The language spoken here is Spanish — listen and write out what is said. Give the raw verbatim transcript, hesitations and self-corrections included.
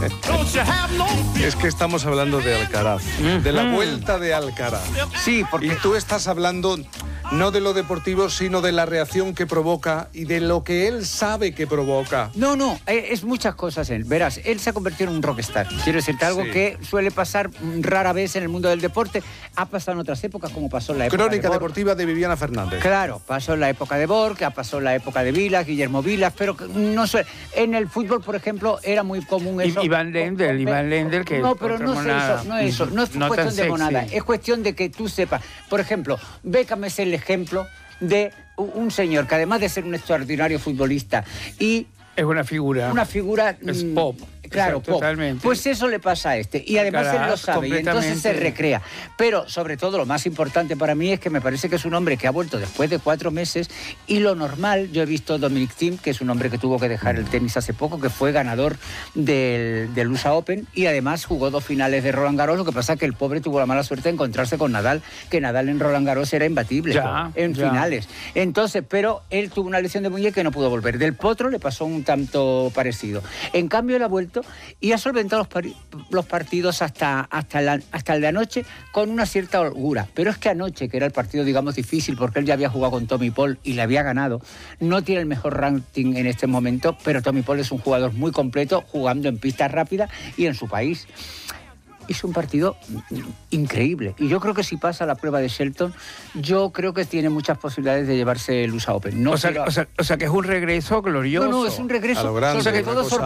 Es que estamos hablando de Alcaraz, de la vuelta de Alcaraz. Sí, porque Y tú estás hablando no de lo deportivo, sino de la reacción que provoca y de lo que él sabe que provoca. No, no, es muchas cosas él. Verás, él se ha convertido en un rockstar. Quiero decirte algo Sí. que suele pasar rara vez en el mundo del deporte. Ha pasado en otras épocas, como pasó en la época Crónica de Borg. deportiva de Viviana Fernández. Claro, pasó en la época de Borg, ha pasado en la época de Vilas, Guillermo Vilas, pero que no sé, en el fútbol, por ejemplo, era muy común eso. Iván Lendl, Iván Lendl, que No, pero no es monada. eso, no es eso, no es No cuestión tan de sexy. monada, es cuestión de que tú sepas. Por ejemplo, Beckham es el ejemplo de un señor que además de ser un extraordinario futbolista y Es una figura. una figura... Es mm, pop. Claro, Exacto, pop. totalmente. Pues eso le pasa a este. Y además él lo Alcaraz, sabe y entonces se completamente. recrea. Pero sobre todo lo más importante para mí es que me parece que es un hombre que ha vuelto después de cuatro meses y lo normal, yo he visto a Dominic Thiem, que es un hombre que tuvo que dejar el tenis hace poco, que fue ganador del, del U S A Open y además jugó dos finales de Roland Garros. Lo que pasa es que el pobre tuvo la mala suerte de encontrarse con Nadal, que Nadal en Roland Garros era imbatible Ya, en ya. finales. Entonces, pero él tuvo una lesión de muñeca y no pudo volver. Del Potro le pasó un tanto parecido. En cambio, él ha vuelto y ha solventado los, pari- los partidos hasta, hasta, la- hasta el de anoche con una cierta holgura. Pero es que anoche, que era el partido, digamos, difícil, porque él ya había jugado con Tommy Paul y le había ganado, no tiene el mejor ranking en este momento, pero Tommy Paul es un jugador muy completo, jugando en pistas rápidas y en su país. Hizo un partido increíble. Y yo creo que si pasa la prueba de Shelton, yo creo que tiene muchas posibilidades de llevarse el U S A Open. No o, sea, quiero- o, sea, o sea, que es un regreso glorioso. no, no, es un regreso, A lo grande, sobre una todo cosa